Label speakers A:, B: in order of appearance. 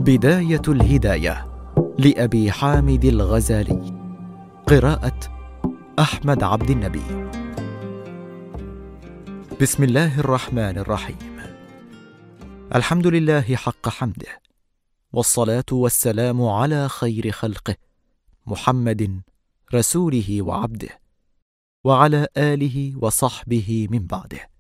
A: بداية الهداية لأبي حامد الغزالي. قراءة أحمد عبد النبي. بسم الله الرحمن الرحيم. الحمد لله حق حمده، والصلاة والسلام على خير خلقه محمد رسوله وعبده، وعلى آله وصحبه من بعده.